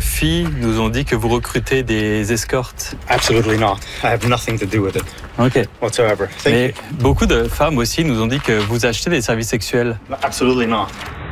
filles nous ont dit que vous recrutez des escortes. Absolutely not. I have nothing to do with it. Ok. Whatsoever. Mais beaucoup de femmes aussi nous ont dit que vous achetez des services sexuels. Absolutely not.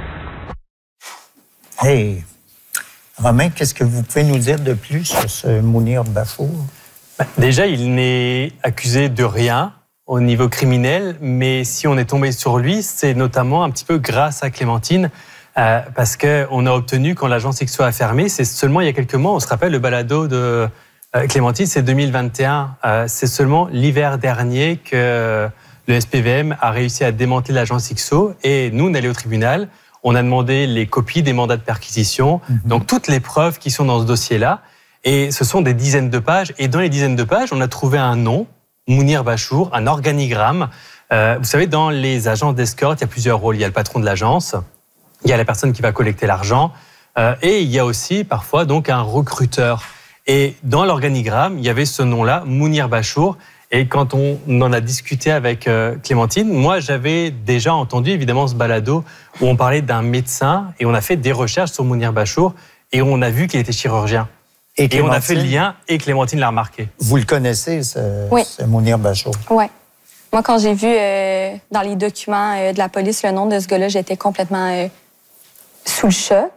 Hey, Romain, qu'est-ce que vous pouvez nous dire de plus sur ce Mounir Bachour? Déjà, il n'est accusé de rien au niveau criminel, mais si on est tombé sur lui, c'est notamment un petit peu grâce à Clémentine, parce qu'on a obtenu, quand l'agence Sexo a fermé, c'est seulement il y a quelques mois, on se rappelle, le balado de Clémentine, c'est 2021. C'est seulement l'hiver dernier que le SPVM a réussi à démanteler l'agence Sexo, et nous, on est allé au tribunal, on a demandé les copies des mandats de perquisition, donc toutes les preuves qui sont dans ce dossier-là, et ce sont des dizaines de pages, et dans les dizaines de pages, on a trouvé un nom, Mounir Bachour, un organigramme. Vous savez, dans les agences d'escorte, il y a plusieurs rôles. Il y a le patron de l'agence, il y a la personne qui va collecter l'argent, et il y a aussi parfois donc un recruteur. Et dans l'organigramme, il y avait ce nom-là, Mounir Bachour. Et quand on en a discuté avec Clémentine, moi j'avais déjà entendu évidemment ce balado où on parlait d'un médecin, et on a fait des recherches sur Mounir Bachour, et on a vu qu'il était chirurgien. Et on a fait le lien, et Clémentine l'a remarqué. Vous le connaissez, ce Mounir Bachour? Oui. Moi, quand j'ai vu dans les documents de la police le nom de ce gars-là, j'étais complètement sous le choc.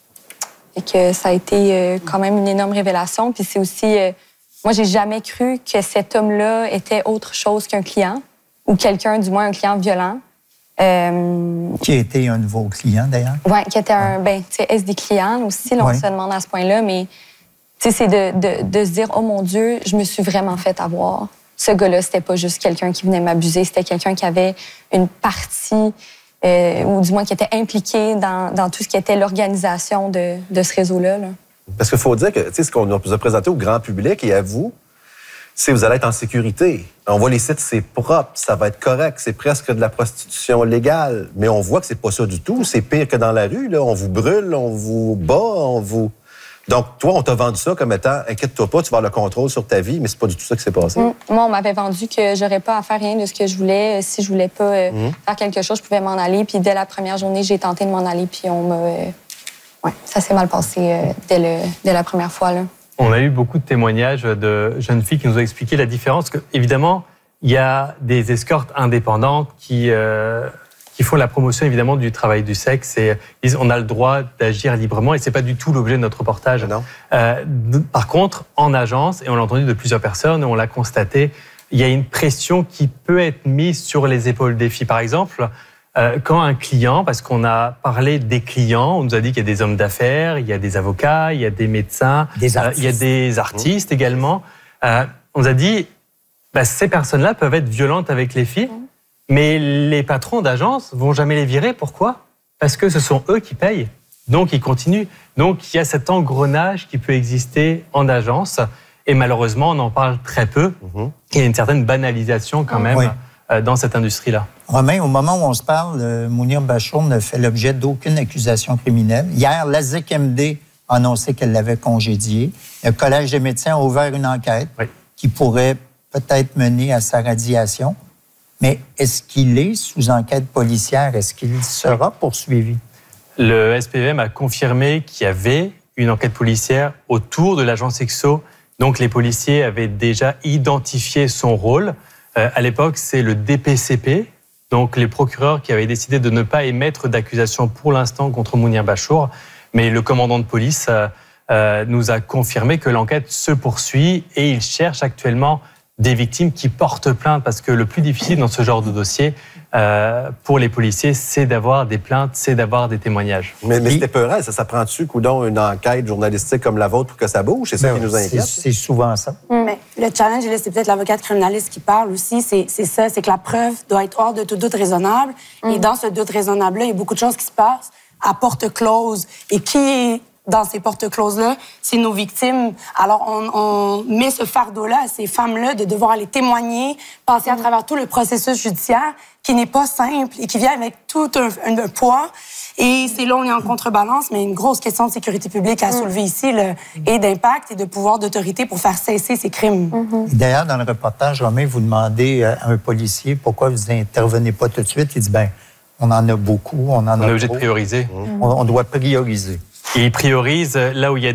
Et que ça a été quand même une énorme révélation. Puis c'est aussi... moi, j'ai jamais cru que cet homme-là était autre chose qu'un client, ou quelqu'un, du moins un client violent. Qui a été un de vos clients, d'ailleurs? Oui, qui était un SD client aussi, là, on se demande à ce point-là, mais c'est de se dire, oh mon Dieu, je me suis vraiment fait avoir. Ce gars-là, c'était pas juste quelqu'un qui venait m'abuser, c'était quelqu'un qui avait une partie, ou du moins qui était impliqué dans tout ce qui était l'organisation de ce réseau-là. Là. Parce qu'il faut dire que ce qu'on nous a présenté au grand public et à vous, c'est vous allez être en sécurité. On voit les sites, c'est propre, ça va être correct, c'est presque de la prostitution légale. Mais on voit que c'est pas ça du tout. C'est pire que dans la rue. Là. On vous brûle, on vous bat, on vous... Donc, toi, on t'a vendu ça comme étant « Inquiète-toi pas, tu vas avoir le contrôle sur ta vie », mais c'est pas du tout ça qui s'est passé. Moi, on m'avait vendu que j'aurais pas à faire rien de ce que je voulais. Si je voulais pas faire quelque chose, je pouvais m'en aller. Puis dès la première journée, j'ai tenté de m'en aller, puis on m'a... ça s'est mal passé dès la première fois, là. On a eu beaucoup de témoignages de jeunes filles qui nous ont expliqué la différence. Que, évidemment, il y a des escortes indépendantes qui font la promotion, évidemment, du travail du sexe. Et ils disent on a le droit d'agir librement, et c'est pas du tout l'objet de notre reportage. Non. Par contre, en agence, et on l'a entendu de plusieurs personnes, on l'a constaté, il y a une pression qui peut être mise sur les épaules des filles. Par exemple, quand un client, parce qu'on a parlé des clients, on nous a dit qu'il y a des hommes d'affaires, il y a des avocats, il y a des médecins, il y a des artistes également. On nous a dit, ces personnes-là peuvent être violentes avec les filles, mais les patrons d'agence vont jamais les virer. Pourquoi? Parce que ce sont eux qui payent. Donc, ils continuent. Donc, il y a cet engrenage qui peut exister en agence, et malheureusement, on en parle très peu. Il y a une certaine banalisation quand même dans cette industrie-là. Romain, au moment où on se parle, Mounir Bachour ne fait l'objet d'aucune accusation criminelle. Hier, la ZQMD a annoncé qu'elle l'avait congédié. Le Collège des médecins a ouvert une enquête qui pourrait peut-être mener à sa radiation. Mais est-ce qu'il est sous enquête policière? Est-ce qu'il sera poursuivi? Le SPVM a confirmé qu'il y avait une enquête policière autour de l'agence Sexo. Donc, les policiers avaient déjà identifié son rôle. À l'époque, c'est le DPCP, donc les procureurs qui avaient décidé de ne pas émettre d'accusation pour l'instant contre Mounir Bachour. Mais le commandant de police nous a confirmé que l'enquête se poursuit, et il cherche actuellement des victimes qui portent plainte, parce que le plus difficile dans ce genre de dossier pour les policiers, c'est d'avoir des plaintes, c'est d'avoir des témoignages. Mais c'était peurant, ça prend-tu, coudon, une enquête journalistique comme la vôtre pour que ça bouge? C'est ça qui nous inquiète? C'est souvent ça. Mais le challenge, là, c'est peut-être l'avocate criminaliste qui parle aussi, c'est ça, c'est que la preuve doit être hors de tout doute raisonnable. Et dans ce doute raisonnable-là, il y a beaucoup de choses qui se passent à porte close. Et qui est dans ces portes closes-là, c'est nos victimes. Alors, on met ce fardeau-là à ces femmes-là de devoir aller témoigner, passer à travers tout le processus judiciaire qui n'est pas simple et qui vient avec tout un poids. Et c'est là où on est en contrebalance, mais une grosse question de sécurité publique à soulever ici, et d'impact et de pouvoir d'autorité pour faire cesser ces crimes. D'ailleurs, dans le reportage, Romain, vous demandez à un policier pourquoi vous n'intervenez pas tout de suite. Il dit, on en a beaucoup, on est obligé de prioriser. On doit prioriser. Et il priorise là où il y a